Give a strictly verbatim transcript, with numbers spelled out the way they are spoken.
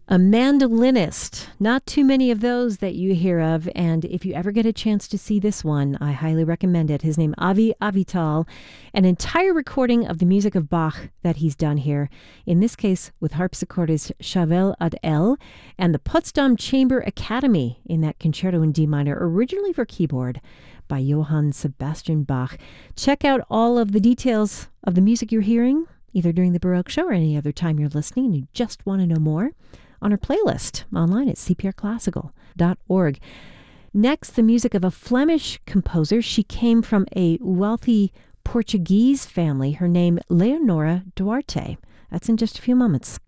A mandolinist. Not too many of those that you hear of, and if you ever get a chance to see this one, I highly recommend it. His name, Avi Avital, an entire recording of the music of Bach that he's done here, in this case with harpsichordist Chauvel Adel and the Potsdam Chamber Academy in that concerto in D minor, originally for keyboard by Johann Sebastian Bach. Check out all of the details of the music you're hearing, either during the Baroque Show or any other time you're listening and you just want to know more, on our playlist online at c p r classical dot org. Next, the music of a Flemish composer. She came from a wealthy Portuguese family. Her name, Leonora Duarte. That's in just a few moments.